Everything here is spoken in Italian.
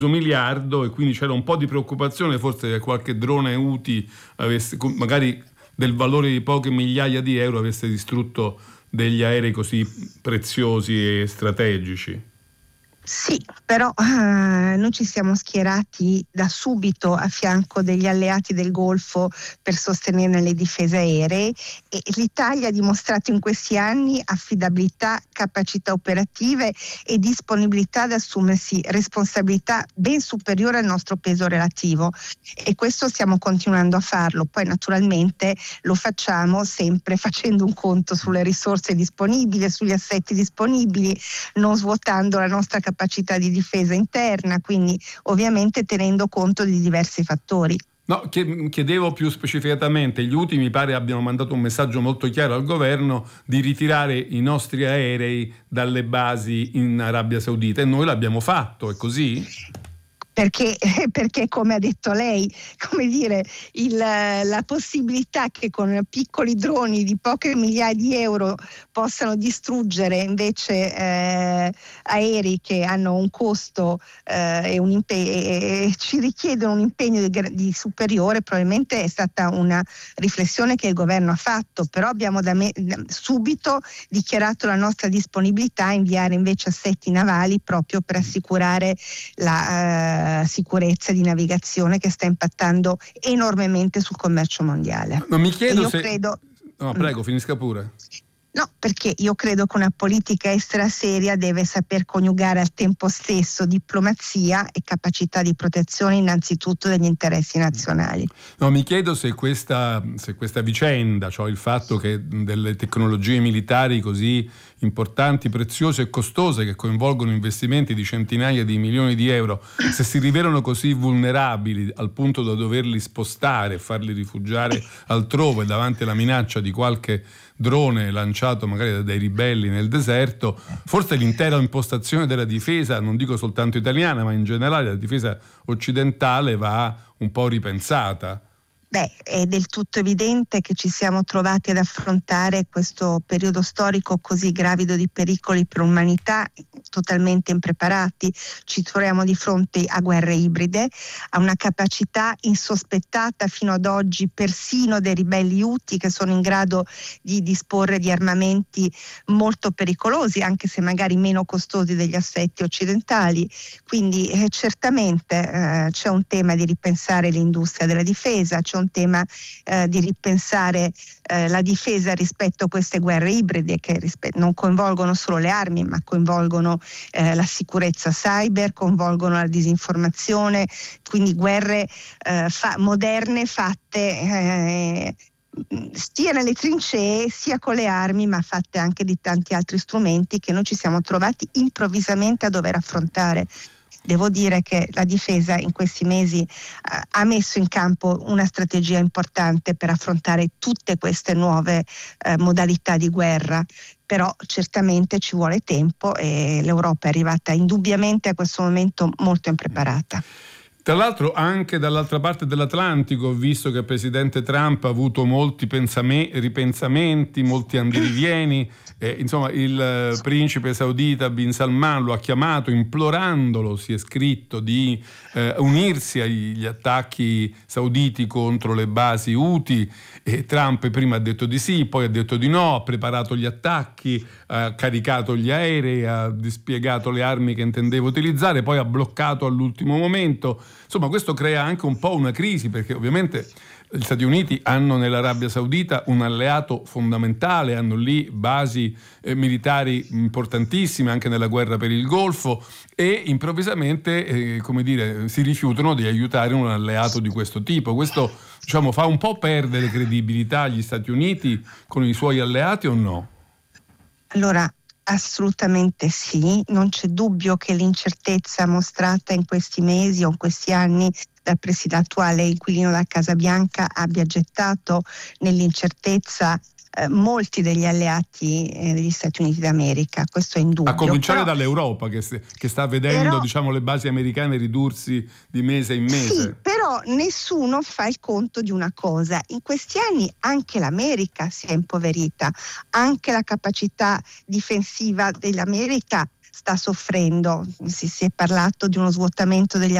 miliardo, e quindi c'era un po' di preoccupazione forse che qualche drone Houthi avesse, magari del valore di poche migliaia di euro, avesse distrutto degli aerei così preziosi e strategici. Sì, però noi ci siamo schierati da subito a fianco degli alleati del Golfo per sostenerne le difese aeree, e l'Italia ha dimostrato in questi anni affidabilità, capacità operative e disponibilità ad assumersi responsabilità ben superiore al nostro peso relativo, e questo stiamo continuando a farlo. Poi naturalmente lo facciamo sempre facendo un conto sulle risorse disponibili, sugli assetti disponibili, non svuotando la nostra capacità di difesa interna, quindi ovviamente tenendo conto di diversi fattori. No, chiedevo più specificatamente, gli Houthi mi pare abbiano mandato un messaggio molto chiaro al governo di ritirare i nostri aerei dalle basi in Arabia Saudita, e noi l'abbiamo fatto, è così? Perché come ha detto lei, come dire, la possibilità che con piccoli droni di poche migliaia di euro possano distruggere invece aerei che hanno un costo e ci richiedono un impegno di superiore, probabilmente è stata una riflessione che il governo ha fatto, però abbiamo subito dichiarato la nostra disponibilità a inviare invece assetti navali proprio per assicurare la sicurezza di navigazione che sta impattando enormemente sul commercio mondiale. Non mi chiedo credo... No, prego, finisca pure. No, perché io credo che una politica estera seria deve saper coniugare al tempo stesso diplomazia e capacità di protezione innanzitutto degli interessi nazionali. No, mi chiedo se questa vicenda, cioè il fatto che delle tecnologie militari così importanti, preziose e costose, che coinvolgono investimenti di centinaia di milioni di euro, se si rivelano così vulnerabili al punto da doverli spostare e farli rifugiare altrove davanti alla minaccia di qualche drone lanciato magari dai ribelli nel deserto, forse l'intera impostazione della difesa, non dico soltanto italiana, ma in generale la difesa occidentale va un po' ripensata. È del tutto evidente che ci siamo trovati ad affrontare questo periodo storico così gravido di pericoli per l'umanità, totalmente impreparati. Ci troviamo di fronte a guerre ibride, a una capacità insospettata fino ad oggi persino dei ribelli Houthi, che sono in grado di disporre di armamenti molto pericolosi, anche se magari meno costosi degli assetti occidentali. Quindi certamente c'è un tema di ripensare l'industria della difesa, c'è un tema di ripensare la difesa rispetto a queste guerre ibride che non coinvolgono solo le armi, ma coinvolgono la sicurezza cyber, coinvolgono la disinformazione, quindi guerre moderne fatte sia nelle trincee sia con le armi, ma fatte anche di tanti altri strumenti che noi ci siamo trovati improvvisamente a dover affrontare. Devo dire che la difesa in questi mesi ha messo in campo una strategia importante per affrontare tutte queste nuove modalità di guerra, però certamente ci vuole tempo e l'Europa è arrivata indubbiamente a questo momento molto impreparata. Tra l'altro anche dall'altra parte dell'Atlantico, visto che il presidente Trump ha avuto molti ripensamenti, molti andirivieni, insomma il principe saudita Bin Salman lo ha chiamato implorandolo, si è scritto, di unirsi agli attacchi sauditi contro le basi Houthi, e Trump prima ha detto di sì, poi ha detto di no, ha preparato gli attacchi, ha caricato gli aerei, ha dispiegato le armi che intendeva utilizzare, poi ha bloccato all'ultimo momento. Insomma, questo crea anche un po' una crisi, perché ovviamente gli Stati Uniti hanno nell'Arabia Saudita un alleato fondamentale, hanno lì basi militari importantissime anche nella guerra per il Golfo, e improvvisamente si rifiutano di aiutare un alleato di questo tipo. Questo fa un po' perdere credibilità agli Stati Uniti con i suoi alleati, o no? Allora, assolutamente sì, non c'è dubbio che l'incertezza mostrata in questi mesi o in questi anni dal attuale inquilino della Casa Bianca abbia gettato nell'incertezza molti degli alleati degli Stati Uniti d'America, questo è indubbio. A cominciare dall'Europa che sta vedendo le basi americane ridursi di mese in mese. Sì, però nessuno fa il conto di una cosa: in questi anni anche l'America si è impoverita, anche la capacità difensiva dell'America sta soffrendo. Si è parlato di uno svuotamento degli